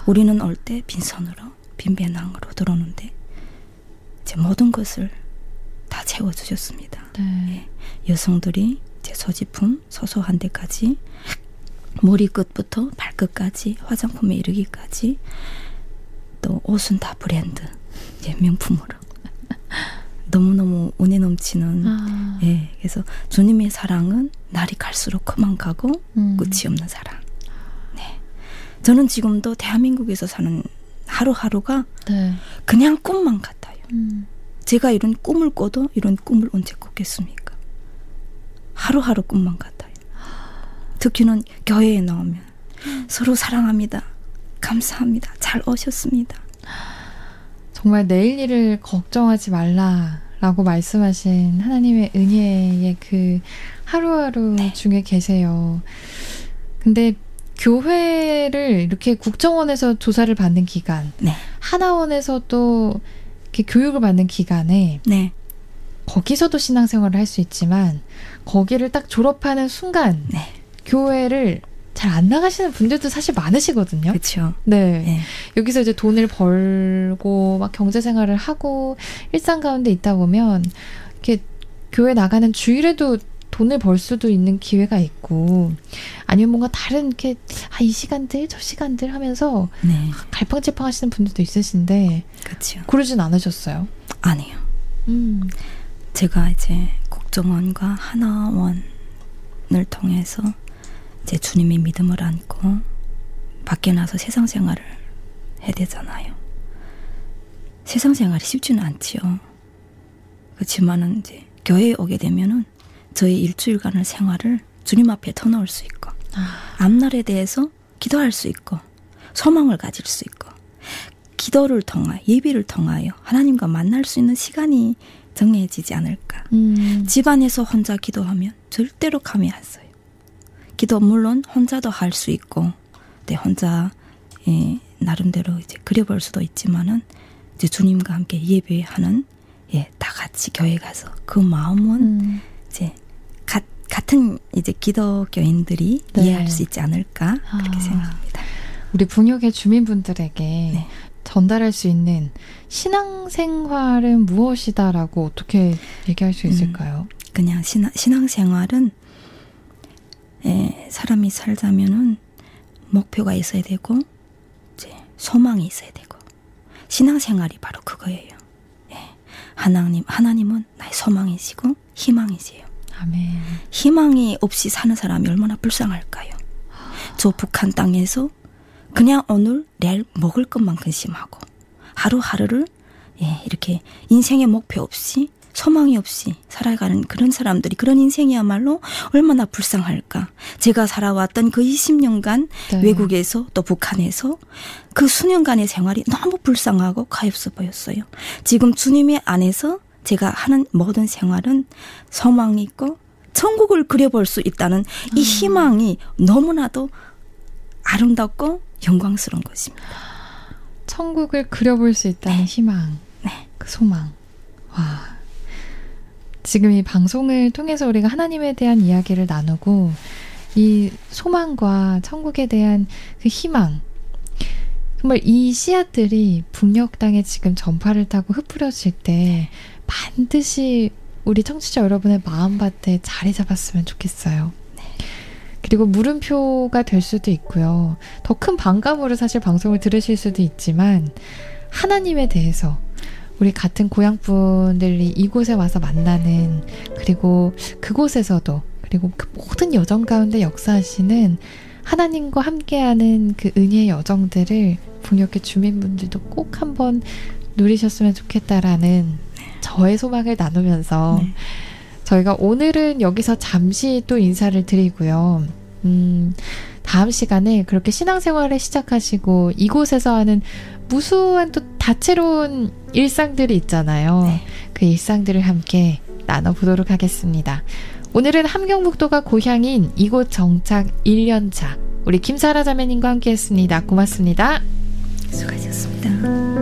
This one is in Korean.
우리는 올 때 빈손으로 빈 배낭으로 들어오는데 제 모든 것을 다 채워주셨습니다. 네. 예. 여성들이 제 소지품 소소한 데까지 머리 끝부터 발끝까지 화장품에 이르기까지 또 옷은 다 브랜드 이제 명품으로 너무너무 은혜 넘치는 예, 그래서 주님의 사랑은 날이 갈수록 그만 가고 끝이 없는 사랑. 네. 저는 지금도 대한민국에서 사는 하루하루가 네. 그냥 꿈만 같아요. 제가 이런 꿈을 꿔도 이런 꿈을 언제 꿨겠습니까? 하루하루 꿈만 같아요. 특히는 교회에 나오면 서로 사랑합니다. 감사합니다. 잘 오셨습니다. 정말 내일 일을 걱정하지 말라라고 말씀하신 하나님의 은혜의 그 하루하루 네. 중에 계세요. 근데 교회를 이렇게 국정원에서 조사를 받는 기간, 네. 하나원에서 또 이렇게 교육을 받는 기간에 네. 거기서도 신앙생활을 할 수 있지만 거기를 딱 졸업하는 순간 네. 교회를 잘 안 나가시는 분들도 사실 많으시거든요. 그렇죠. 네. 네. 여기서 이제 돈을 벌고 막 경제 생활을 하고 일상 가운데 있다 보면 이렇게 교회 나가는 주일에도 돈을 벌 수도 있는 기회가 있고 아니면 뭔가 다른 이렇게 이 시간들 저 시간들 하면서 네. 갈팡질팡 하시는 분들도 있으신데 그렇죠. 그러진 않으셨어요? 아니요. 제가 이제 국정원과 하나원을 통해서 제 주님의 믿음을 안고 밖에 나서 세상 생활을 해야 되잖아요. 세상 생활이 쉽지는 않지요. 그렇지만은 이제 교회에 오게 되면은 저희 일주일간의 생활을 주님 앞에 터놓을 수 있고 앞날에 대해서 기도할 수 있고 소망을 가질 수 있고 기도를 통하여 예비를 통하여 하나님과 만날 수 있는 시간이 정해지지 않을까. 집안에서 혼자 기도하면 절대로 감이 안 써요. 기도 물론 혼자도 할 수 있고, 네, 혼자 나름대로 이제 그려볼 수도 있지만은 이제 주님과 함께 예배하는 다 같이 교회 가서 그 마음은 이제 같은 이제 기독교인들이 네. 이해할 수 있지 않을까 그렇게 생각합니다. 우리 분역의 주민분들에게 네. 전달할 수 있는 신앙생활은 무엇이다라고 어떻게 얘기할 수 있을까요? 그냥 신앙생활은 사람이 살자면은 목표가 있어야 되고 이제 소망이 있어야 되고 신앙생활이 바로 그거예요. 하나님은 나의 소망이시고 희망이세요. 아멘. 희망이 없이 사는 사람이 얼마나 불쌍할까요? 저 북한 땅에서 그냥 오늘 내일 먹을 것만 근심하고 하루하루를 이렇게 인생의 목표 없이 소망이 없이 살아가는 그런 사람들이 그런 인생이야말로 얼마나 불쌍할까. 제가 살아왔던 그 20년간 네. 외국에서 또 북한에서 그 수년간의 생활이 너무 불쌍하고 가엾어 보였어요. 지금 주님의 안에서 제가 하는 모든 생활은 소망이 있고 천국을 그려볼 수 있다는 이 희망이 너무나도 아름답고 영광스러운 것입니다. 천국을 그려볼 수 있다는 네. 희망, 네. 그 소망. 와. 지금 이 방송을 통해서 우리가 하나님에 대한 이야기를 나누고 이 소망과 천국에 대한 그 희망, 정말 이 씨앗들이 북녘 땅에 지금 전파를 타고 흩뿌려질 때 반드시 우리 청취자 여러분의 마음밭에 자리 잡았으면 좋겠어요. 그리고 물음표가 될 수도 있고요. 더 큰 반감으로 사실 방송을 들으실 수도 있지만 하나님에 대해서 우리 같은 고향분들이 이곳에 와서 만나는 그리고 그곳에서도 그리고 그 모든 여정 가운데 역사하시는 하나님과 함께하는 그 은혜의 여정들을 북녘의 주민분들도 꼭 한번 누리셨으면 좋겠다라는 저의 소망을 나누면서 저희가 오늘은 여기서 잠시 또 인사를 드리고요. 다음 시간에 그렇게 신앙생활을 시작하시고 이곳에서 하는 무수한 또 다채로운 일상들이 있잖아요. 네. 그 일상들을 함께 나눠보도록 하겠습니다. 오늘은 함경북도가 고향인 이곳 정착 1년차 우리 김사라 자매님과 함께했습니다. 고맙습니다. 수고하셨습니다.